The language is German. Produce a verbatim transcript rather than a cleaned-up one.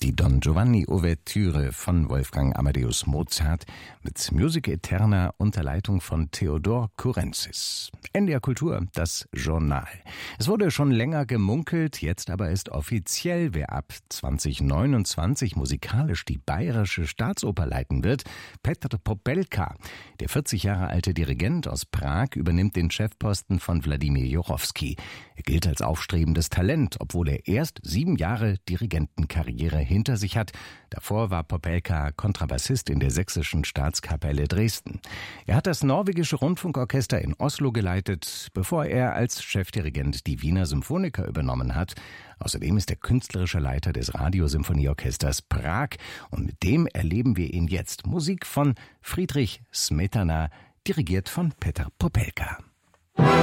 Die Don Giovanni Ouvertüre von Wolfgang Amadeus Mozart mit Music Eterna unter Leitung von Theodor Kurenzis. N D R Kultur, das Journal. Es wurde schon länger gemunkelt, jetzt aber ist offiziell, wer ab zwanzig neunundzwanzig musikalisch die Bayerische Staatsoper leiten wird. Petr Popelka, der vierzig Jahre alte Dirigent aus Prag, übernimmt den Chefposten von Wladimir Jurowski. Er gilt als aufstrebendes Talent, obwohl er erst sieben Jahre Dirigentenkarriere hinter sich hat. Davor war Popelka Kontrabassist in der Sächsischen Staatskapelle Dresden. Er hat das norwegische Rundfunkorchester in Oslo geleitet, bevor er als Chefdirigent die Wiener Symphoniker übernommen hat. Außerdem ist er künstlerischer Leiter des Radiosymphonieorchesters Prag und mit dem erleben wir ihn jetzt. Musik von Friedrich Smetana, dirigiert von Petr Popelka.